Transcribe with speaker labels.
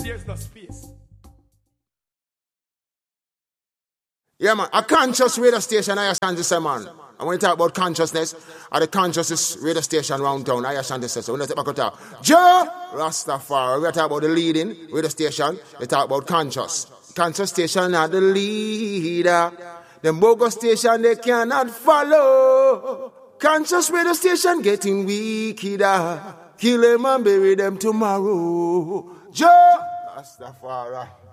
Speaker 1: there's no space.
Speaker 2: Yeah, man. A conscious radio station, I understand this, man. And when you talk about consciousness, at the conscious radio station around town, I understand this. So when you talk about Joe Rastafari, we talk about the leading radio station, we talk about conscious. Conscious station are the leader. The bogus station, they cannot follow. Conscious radio station getting weaker. Kill them and bury them tomorrow. Joe Rastafari.